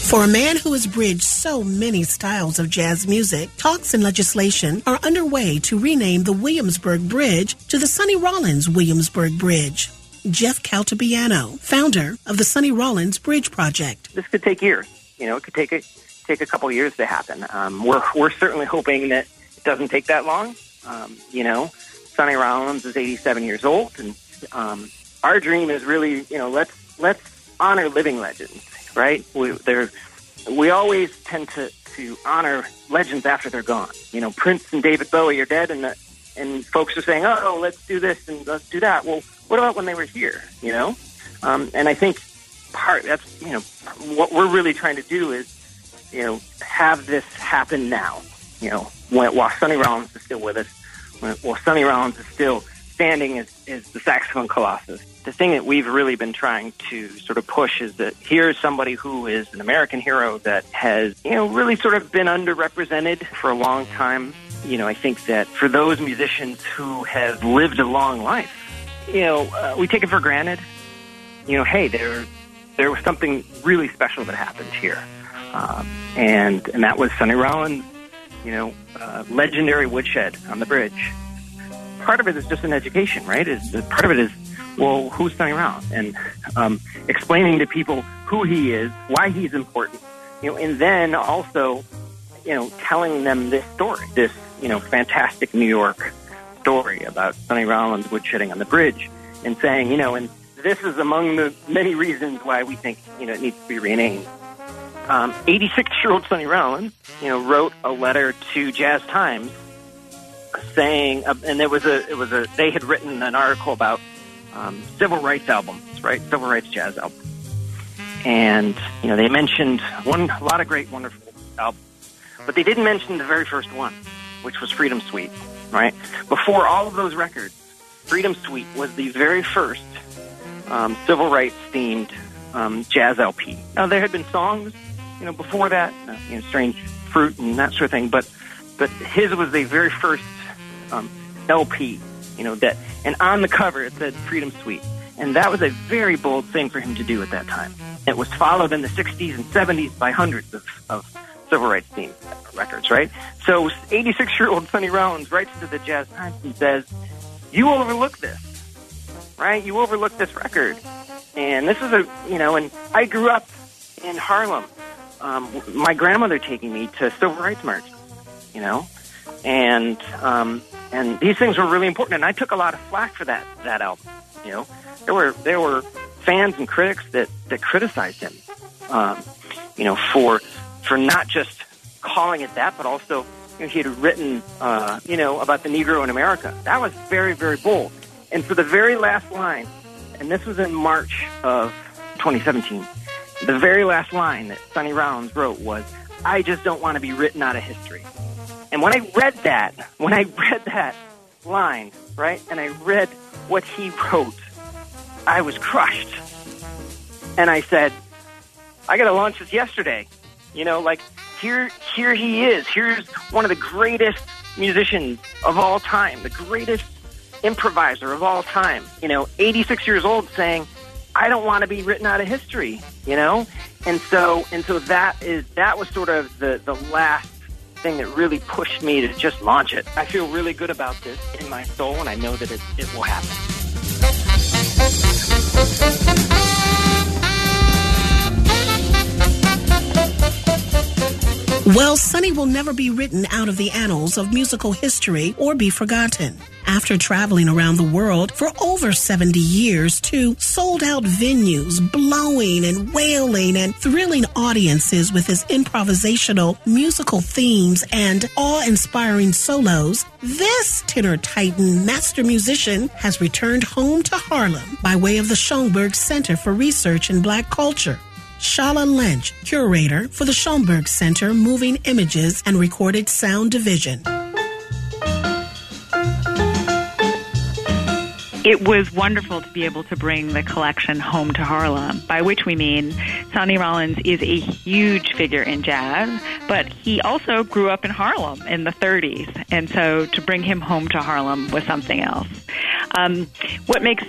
For a man who has bridged so many styles of jazz music, talks and legislation are underway to rename the Williamsburg Bridge to the Sonny Rollins Williamsburg Bridge. Jeff Caltabiano, founder of the Sonny Rollins Bridge Project. This could take years. It could take a couple years to happen. We're certainly hoping that it doesn't take that long. Sonny Rollins is 87 years old, and our dream is really, let's honor living legends, right? We always tend to honor legends after they're gone. Prince and David Bowie are dead, and folks are saying, oh, let's do this and let's do that. Well, what about when they were here? And I think that's what we're really trying to do is have this happen now. While Sonny Rollins is still with us, while Sonny Rollins is still standing as the saxophone colossus. The thing that we've really been trying to sort of push is that here's somebody who is an American hero that has, really sort of been underrepresented for a long time. I think that for those musicians who have lived a long life, we take it for granted. Hey, there was something really special that happened here. And that was Sonny Rollins, legendary woodshed on the bridge. Part of it is just an education, right? Part of it is, well, who's Sonny Rollins? And explaining to people who he is, why he's important, and then also, telling them this story, this, fantastic New York story about Sonny Rollins woodshedding on the bridge, and saying, and this is among the many reasons why we think, it needs to be renamed. 86-year-old Sonny Rollins, wrote a letter to Jazz Times saying, and they had written an article about civil rights albums, right? Civil rights jazz albums. And, they mentioned a lot of great, wonderful albums. But they didn't mention the very first one, which was Freedom Suite, right? Before all of those records, Freedom Suite was the very first civil rights-themed jazz LP. Now, there had been songs, before that, Strange Fruit and that sort of thing, but his was the very first LP, and on the cover it said Freedom Suite. And that was a very bold thing for him to do at that time. It was followed in the 60s and 70s by hundreds of civil rights themed records, right? So 86-year-old Sonny Rollins writes to the Jazz Times and says, you overlook this, right? You overlook this record. And this is and I grew up in Harlem. My grandmother taking me to civil rights marches, and these things were really important. And I took a lot of flack for that album. There were fans and critics that criticized him, for not just calling it that, but also he had written, about the Negro in America. That was very, very bold. And for the very last line, and this was in March of 2017, the very last line that Sonny Rollins wrote was, I just don't want to be written out of history. And when I read that line, right, and I read what he wrote, I was crushed. And I said, I got to launch this yesterday. Here he is. Here's one of the greatest musicians of all time, the greatest improviser of all time, 86 years old, saying, I don't want to be written out of history, And so that was sort of the last thing that really pushed me to just launch it. I feel really good about this in my soul, and I know that it will happen. Well, Sonny will never be written out of the annals of musical history or be forgotten. After traveling around the world for over 70 years to sold-out venues, blowing and wailing and thrilling audiences with his improvisational musical themes and awe-inspiring solos, this tenor titan master musician has returned home to Harlem by way of the Schomburg Center for Research in Black Culture. Shala Lynch, curator for the Schomburg Center Moving Images and Recorded Sound Division. It was wonderful to be able to bring the collection home to Harlem, by which we mean Sonny Rollins is a huge figure in jazz, but he also grew up in Harlem in the 30s, and so to bring him home to Harlem was something else. What makes